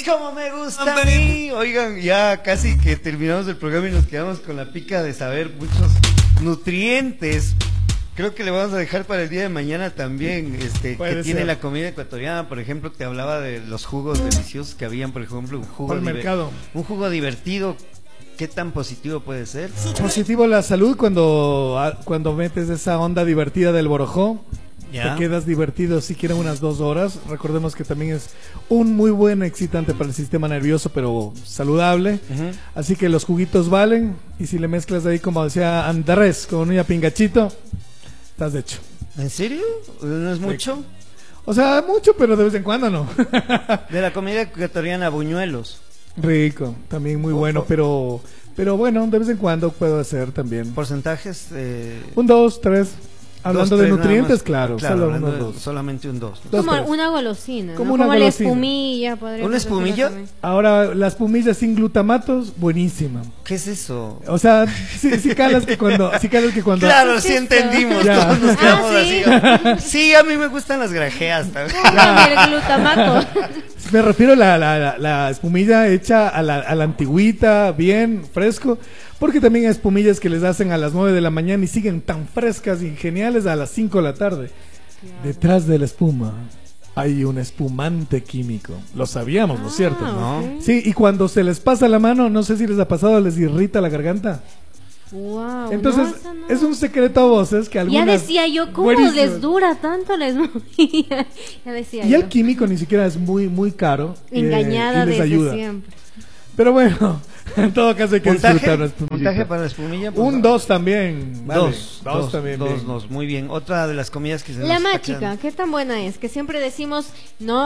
como me gusta a mí. Oigan, ya casi que terminamos el programa y nos quedamos con la pica de saber muchos nutrientes. Creo que le vamos a dejar para el día de mañana también, que tiene la comida ecuatoriana. Por ejemplo, te hablaba de los jugos deliciosos que habían, por ejemplo, un jugo divertido. ¿Qué tan positivo puede ser? Positivo la salud cuando metes esa onda divertida del borojó. ¿Ya? Te quedas divertido si quieren unas 2 horas. Recordemos que también es un muy buen excitante para el sistema nervioso, pero saludable. Así que los juguitos valen. Y si le mezclas ahí, como decía Andrés, con una pingachito, estás hecho. ¿En serio? ¿No es mucho? O sea, mucho, pero de vez en cuando no. De la comida ecuatoriana, buñuelos. Rico, también muy bueno, pero bueno, de vez en cuando puedo hacer también. ¿Porcentajes? Un 2, 3. Hablando de nutrientes, claro, solamente un 2. Como una golosina, como la espumilla. ¿Una espumilla? Ahora, la espumilla sin glutamatos, buenísima. ¿Qué es eso? O sea, si calas que cuando... Claro, sí entendimos, todos nos quedamos así. Sí, a mí me gustan las grajeas también. El glutamato. Me refiero a la espumilla hecha a la antigüita, bien, fresco. Porque también hay espumillas que les hacen a las 9 de la mañana y siguen tan frescas y geniales a las 5 de la tarde. Claro. Detrás de la espuma hay un espumante químico. Lo sabíamos, ¿no es cierto? Okay. Sí, y cuando se les pasa la mano, no sé si les ha pasado, les irrita la garganta. Wow, entonces, no. Es un secreto a voces que algunas... Ya decía yo, ¿cómo les dura tanto la espumilla? Ya decía y el químico ni siquiera es muy caro. Engañada y les desde ayuda. Siempre. Pero bueno... En todo caso hay que disfrutar la espumilla. ¿Puntaje para la espumilla? Un 2 también. Vale. Dos también. Dos, muy bien. Otra de las comidas que se la machica, ¿qué tan buena es? Que siempre decimos, no,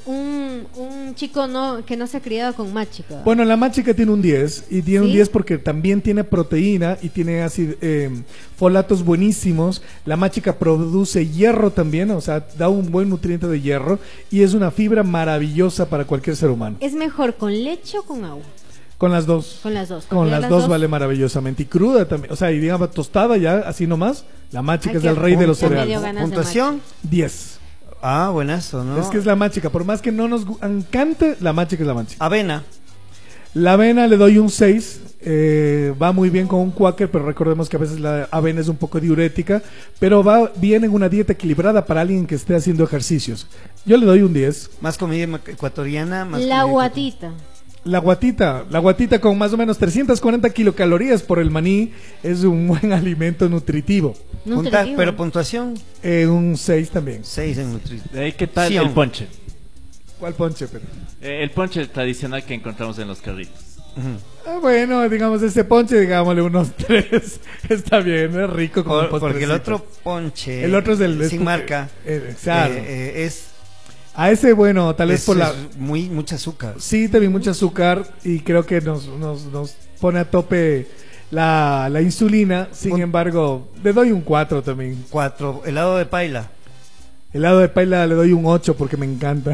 un chico que no se ha criado con machica. Bueno, la machica tiene un 10. Y tiene un 10 porque también tiene proteína y tiene así folatos buenísimos. La machica produce hierro también, o sea, da un buen nutriente de hierro. Y es una fibra maravillosa para cualquier ser humano. ¿Es mejor con leche o con agua? Con las dos. Con las dos. Con las dos vale maravillosamente. Y cruda también. O sea, y digamos tostada ya, así nomás. La machica es el rey de los cereales. ¿Puntuación? 10. Ah, buenazo, ¿no? Es que es la machica. Por más que no nos encante, la machica es la machica. Avena. La avena le doy un 6. Va muy bien con un quaker, pero recordemos que a veces la avena es un poco diurética. Pero va bien en una dieta equilibrada para alguien que esté haciendo ejercicios. Yo le doy un 10. Más comida ecuatoriana. Más la guatita. La guatita con más o menos 340 kilocalorías por el maní es un buen alimento nutritivo. Pero puntuación. Un 6 también. 6 en nutrición. ¿Qué tal el ponche? ¿Cuál ponche, pero? El ponche tradicional que encontramos en los carritos. Bueno, digamos ese ponche, digámosle unos 3. Está bien, es rico como porque el otro ponche. El otro es el sin marca. Claro. Es a ese, bueno, tal vez por la... mucha azúcar. Sí, también mucha azúcar y creo que nos pone a tope la insulina. Sin embargo, le doy un 4 también. 4. Helado de paila. Helado de paila le doy un 8 porque me encanta.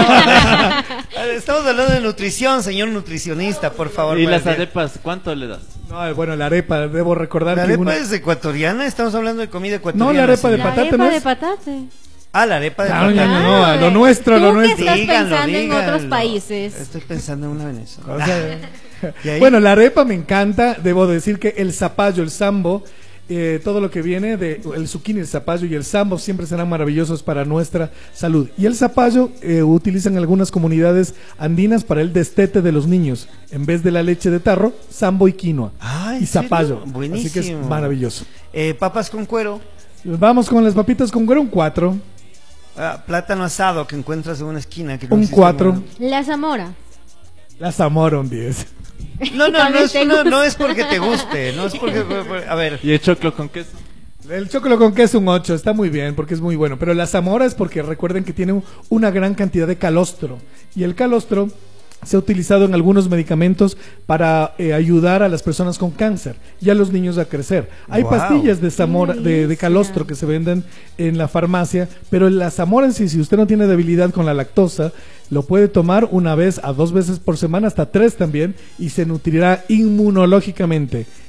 No. Estamos hablando de nutrición, señor nutricionista, por favor. ¿Y las arepas, cuánto le das? No, bueno, la arepa, debo recordar que... ¿La arepa una... es ecuatoriana? Estamos hablando de comida ecuatoriana. No, la arepa de patate. La arepa de patate. Ah, la arepa de patate. No, lo nuestro, lo nuestro. ¿Tú qué estás pensando en otros países? Estoy pensando en una Venezuela. Bueno, la arepa me encanta. Debo decir que el zapallo, el sambo, todo lo que viene de el zucchini, el zapallo y el sambo siempre serán maravillosos para nuestra salud. Y el zapallo utilizan algunas comunidades andinas para el destete de los niños. En vez de la leche de tarro, sambo y quinoa. Ah, y zapallo. Buenísimo. Así que es maravilloso. Papas con cuero. Vamos con las papitas con cuero, un 4. Plátano asado que encuentras en una esquina. Que un 4. La Zamora. La Zamora, un 10. No es porque te guste, no es porque... A ver. ¿Y el choclo con queso? El choclo con queso un 8, está muy bien porque es muy bueno. Pero la Zamora es porque recuerden que tiene una gran cantidad de calostro. Y el calostro se ha utilizado en algunos medicamentos para ayudar a las personas con cáncer y a los niños a crecer. Hay pastillas de Zamora, de calostro que se venden en la farmacia, pero la Zamora en sí, si usted no tiene debilidad con la lactosa, lo puede tomar 1 vez a 2 veces por semana, hasta 3 también, y se nutrirá inmunológicamente.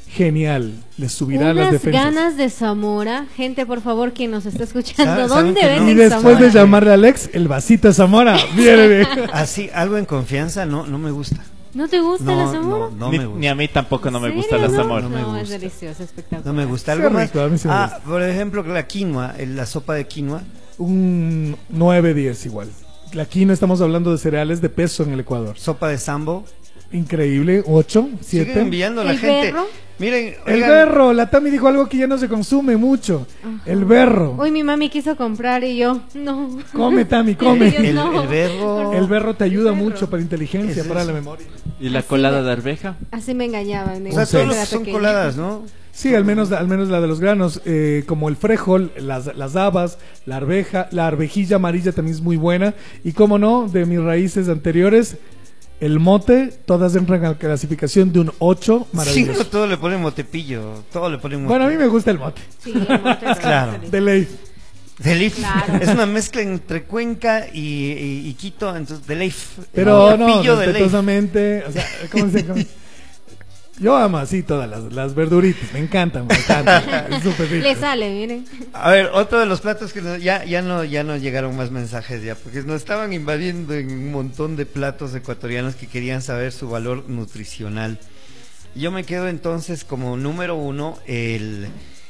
genial. Les subirá las Unas defensas. ganas de Zamora. Gente, por favor, quien nos está escuchando, ¿Saben ¿dónde que no? venden Y después Zamora? de llamarle a Alex, el vasito de Zamora. Viene. Así, algo en confianza no me gusta. ¿No te gusta la Zamora? No ni, me gusta. ni a mí tampoco no me ¿En gusta la serio? zamora. No me No, es gusta. delicioso, espectacular. No me gusta. Sí, Algo más. rico, a mí sí me gusta. Por ejemplo, la quinoa, la sopa de quinoa. Un 9-10 igual. Aquí no estamos hablando de cereales de peso en el Ecuador. Sopa de sambo. Increíble. 8, Siguen 7. enviando a la ¿El gente. berro? Miren, El oigan, berro. La Tami dijo algo que ya no se consume mucho. Ajá. El berro. Hoy mi mami quiso comprar y yo, no. Come, Tami, come. Yo el no. berro. El berro te ayuda El berro. mucho para inteligencia, Es para eso. la memoria. ¿Y la Así colada me- de arveja? Así me engañaban. O sea, Sí. todos los Era son pequeña. coladas, ¿no? Sí, al menos la de los granos, como el frejol, las habas, la arveja, la arvejilla amarilla también es muy buena. Y como no, de mis raíces anteriores, el mote, todas entran a la clasificación de un 8, Sí, maravilloso. no, todo le ponen motepillo. Todo le ponen mote. Bueno, a mí me gusta el mote, Sí, el mote es Claro. feliz. de ley. De Leif. Claro. Es una mezcla entre Cuenca y Quito, entonces de Leif. Pero El no, pillo de Leif. respetuosamente, o sea, ¿cómo se llama? Yo amo así todas las verduritas, me encantan, es súper rico. Le sale, miren. A ver, otro de los platos que ya no llegaron más mensajes ya, porque nos estaban invadiendo en un montón de platos ecuatorianos que querían saber su valor nutricional. Yo me quedo entonces como número 1 el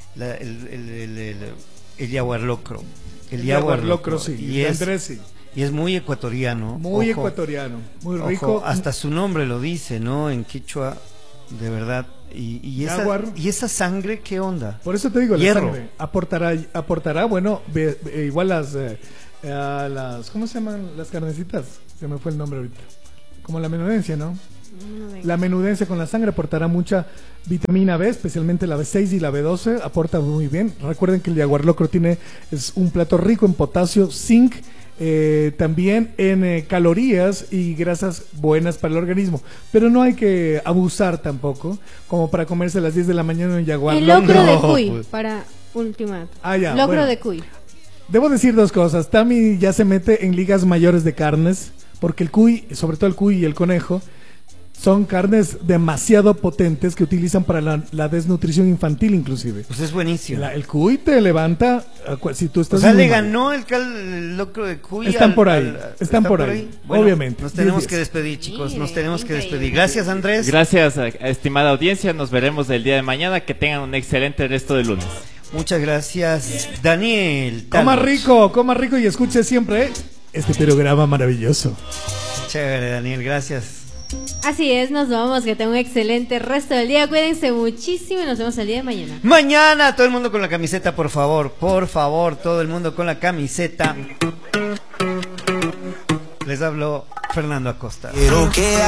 yaguarlocro. El yaguarlocro, sí, y el es, dressing. y es muy ecuatoriano. Muy ojo, ecuatoriano, muy ojo, rico. hasta su nombre lo dice, ¿no? En quechua, de verdad. Y Jaguar. esa sangre, ¿qué onda? Por eso te digo, la Hierro. sangre aportará, bueno, igual las, ¿cómo se llaman las carnecitas? Se me fue el nombre ahorita. Como la menudencia, ¿no? La menudencia con la sangre aportará mucha vitamina B, especialmente la B6 y la B12, aporta muy bien. Recuerden que el yaguarlocro es un plato rico en potasio, zinc, también en calorías y grasas buenas para el organismo. Pero no hay que abusar tampoco, como para comerse a las 10 de la mañana un El yaguarlocro. locro de No, cuy, pues. para última. Ah, ya, Locro bueno. de cuy. Debo decir dos cosas. Tami ya se mete en ligas mayores de carnes, porque el cuy, sobre todo el cuy y el conejo, son carnes demasiado potentes que utilizan para la desnutrición infantil inclusive. Pues es buenísimo. El cuy te levanta si tú O estás sea, muy le mal. ganó el locro de cuy. Están por ahí, están por ahí, Bueno, obviamente. Nos tenemos 10-10. que despedir, chicos. Nos Mire, tenemos que increíble. despedir. Gracias, Andrés. Gracias, estimada audiencia. Nos veremos el día de mañana. Que tengan un excelente resto de lunes. Muchas gracias, Daniel. Coma Talos. rico y escuche siempre este programa maravilloso. Chévere, Daniel, gracias. Así es, nos vamos. Que tengan un excelente resto del día. Cuídense muchísimo y nos vemos el día de mañana. Mañana, todo el mundo con la camiseta, por favor. Por favor, todo el mundo con la camiseta. Les habló Fernando Acosta. Quiero que